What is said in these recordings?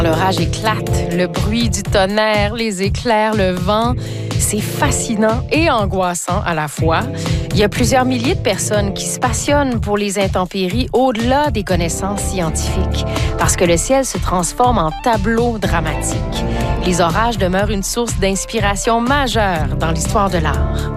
L'orage éclate, le bruit du tonnerre, les éclairs, le vent, c'est fascinant et angoissant à la fois. Il y a plusieurs milliers de personnes qui se passionnent pour les intempéries au-delà des connaissances scientifiques, parce que le ciel se transforme en tableau dramatique. Les orages demeurent une source d'inspiration majeure dans l'histoire de l'art.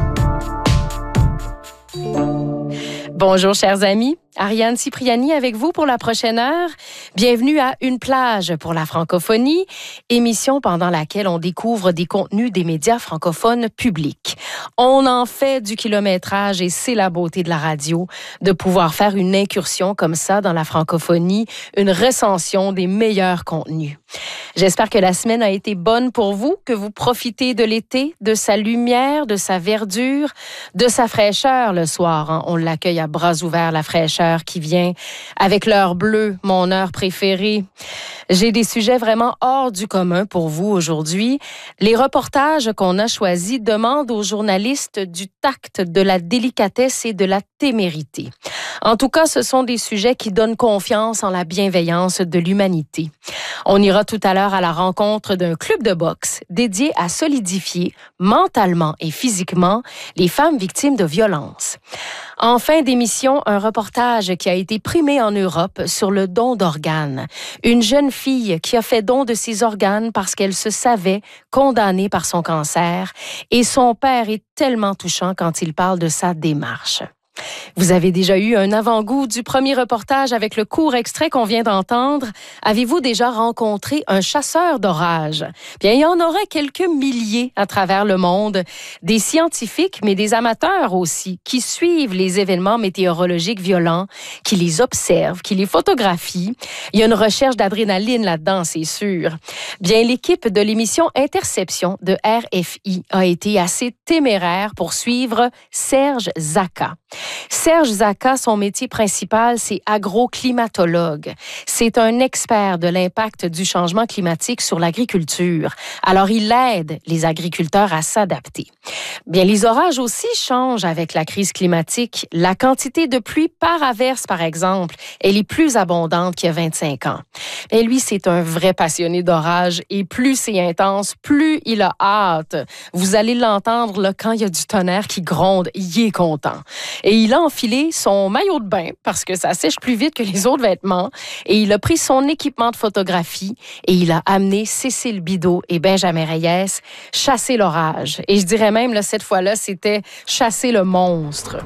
Bonjour, chers amis. Ariane Cipriani avec vous pour la prochaine heure. Bienvenue à Une plage pour la francophonie, émission pendant laquelle on découvre des contenus des médias francophones publics. On en fait du kilométrage et c'est la beauté de la radio de pouvoir faire une incursion comme ça dans la francophonie, une recension des meilleurs contenus. J'espère que la semaine a été bonne pour vous, que vous profitez de l'été, de sa lumière, de sa verdure, de sa fraîcheur le soir. Hein. On l'accueille à bras ouverts, la fraîcheur qui vient avec l'heure bleue, mon heure préférée. J'ai des sujets vraiment hors du commun pour vous aujourd'hui. Les reportages qu'on a choisis demandent aux journalistes du tact, de la délicatesse et de la témérité. En tout cas, ce sont des sujets qui donnent confiance en la bienveillance de l'humanité. On ira tout à l'heure à la rencontre d'un club de boxe dédié à solidifier mentalement et physiquement les femmes victimes de violences. En fin d'émission, un reportage qui a été primé en Europe sur le don d'organes. Une jeune fille qui a fait don de ses organes parce qu'elle se savait condamnée par son cancer et son père est tellement touchant quand il parle de sa démarche. Vous avez déjà eu un avant-goût du premier reportage avec le court extrait qu'on vient d'entendre. Avez-vous déjà rencontré un chasseur d'orage? Bien, il y en aurait quelques milliers à travers le monde. Des scientifiques, mais des amateurs aussi, qui suivent les événements météorologiques violents, qui les observent, qui les photographient. Il y a une recherche d'adrénaline là-dedans, c'est sûr. Bien, l'équipe de l'émission Interception de RFI a été assez téméraire pour suivre Serge Zaka. Serge Zaka, son métier principal, c'est agroclimatologue. C'est un expert de l'impact du changement climatique sur l'agriculture. Alors, il aide les agriculteurs à s'adapter. Bien, les orages aussi changent avec la crise climatique. La quantité de pluie par averse, par exemple, elle est plus abondante qu'il y a 25 ans. Et lui, c'est un vrai passionné d'orage et plus c'est intense, plus il a hâte. Vous allez l'entendre là, quand il y a du tonnerre qui gronde, il est content. Et il a enfilé son maillot de bain parce que ça sèche plus vite que les autres vêtements. Et il a pris son équipement de photographie et il a amené Cécile Bidot et Benjamin Reyes chasser l'orage. Et je dirais même, là, cette fois-là, c'était chasser le monstre.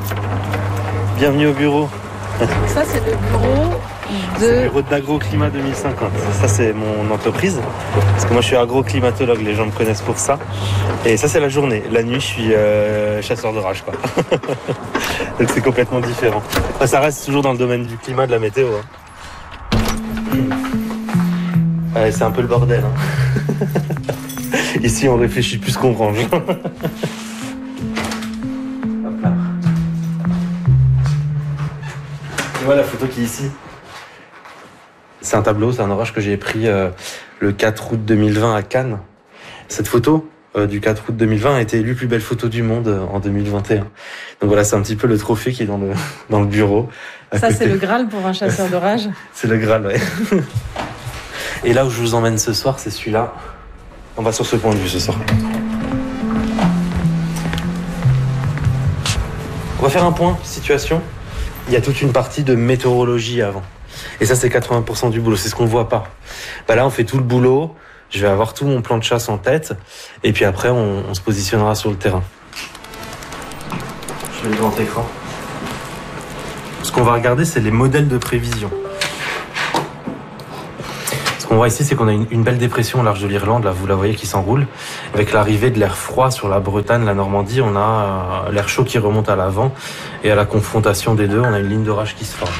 Bienvenue au bureau. Ça, c'est le bureau C'est le bureau d'Agroclimat 2050. Ça, c'est mon entreprise. Parce que moi, je suis agroclimatologue. Les gens me connaissent pour ça. Et ça, c'est la journée. La nuit, je suis chasseur d'orage, quoi. Donc, c'est complètement différent. Enfin, ça reste toujours dans le domaine du climat, de la météo. Hein. Ouais, c'est un peu le bordel. Hein. Ici, on réfléchit plus qu'on range. Hop là. Tu vois la photo qui est ici? C'est un tableau, c'est un orage que j'ai pris le 4 août 2020 à Cannes. Cette photo du 4 août 2020 a été élue plus belle photo du monde en 2021. Donc voilà, c'est un petit peu le trophée qui est dans le bureau. Ça, c'est le Graal pour un chasseur d'orage? C'est le Graal, ouais. Et là où je vous emmène ce soir, c'est celui-là. On va sur ce point de vue ce soir. On va faire un point, situation. Il y a toute une partie de météorologie avant. Et ça, c'est 80% du boulot. C'est ce qu'on ne voit pas. Bah là, on fait tout le boulot. Je vais avoir tout mon plan de chasse en tête. Et puis après, on se positionnera sur le terrain. Je mets le grand écran. Ce qu'on va regarder, c'est les modèles de prévision. Ce qu'on voit ici, c'est qu'on a une belle dépression au large de l'Irlande. Là, vous la voyez qui s'enroule. Avec l'arrivée de l'air froid sur la Bretagne, la Normandie, on a l'air chaud qui remonte à l'avant. Et à la confrontation des deux, on a une ligne d'orage qui se forme.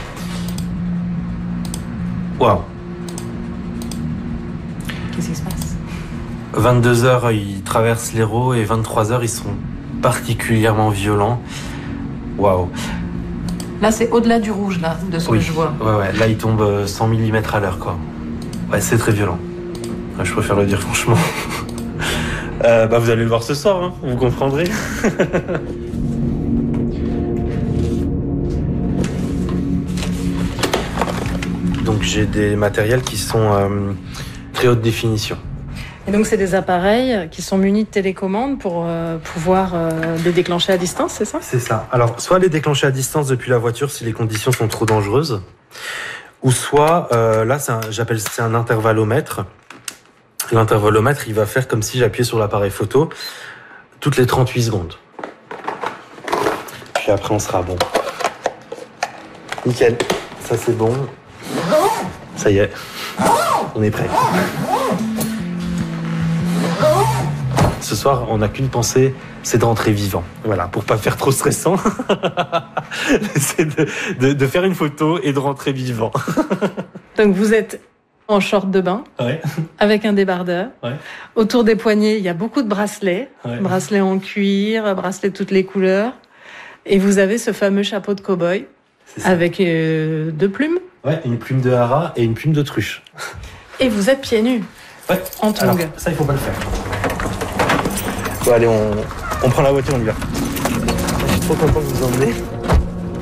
Waouh! Qu'est-ce qui se passe? 22h, ils traversent l'Hérault et 23h, ils sont particulièrement violents. Waouh! Là, c'est au-delà du rouge, là, de ce que je vois. Ouais. Là, ils tombent 100 mm à l'heure, quoi. Ouais, c'est très violent. Je préfère le dire, franchement. Vous allez le voir ce soir, hein, vous comprendrez. Donc puis j'ai des matériels qui sont très haute définition. Et donc, c'est des appareils qui sont munis de télécommande pour pouvoir les déclencher à distance, c'est ça? C'est ça. Alors, soit les déclencher à distance depuis la voiture si les conditions sont trop dangereuses, ou soit, là, c'est un intervallomètre. L'intervallomètre, il va faire comme si j'appuyais sur l'appareil photo toutes les 38 secondes. Puis après, on sera bon. Nickel. Ça, c'est bon. Ça y est. On est prêt. Ce soir, on n'a qu'une pensée, c'est de rentrer vivant. Voilà, pour pas faire trop stressant. C'est de faire une photo et de rentrer vivant. Donc vous êtes en short de bain, Ouais. avec un débardeur. Ouais. Autour des poignets, il y a beaucoup de bracelets. Ouais. Bracelets en cuir, bracelets de toutes les couleurs. Et vous avez ce fameux chapeau de cow-boy avec 2 plumes. Ouais, une plume de hara et une plume d'autruche. Et vous êtes pieds nus, Ouais. en tongs. Alors, ça, il faut pas le faire. Bon, allez, on prend la voiture, on y va. Je suis trop content de vous emmener.